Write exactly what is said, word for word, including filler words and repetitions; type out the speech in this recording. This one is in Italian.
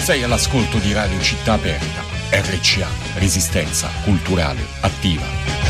Sei all'ascolto di Radio Città Aperta, R C A, Resistenza Culturale Attiva.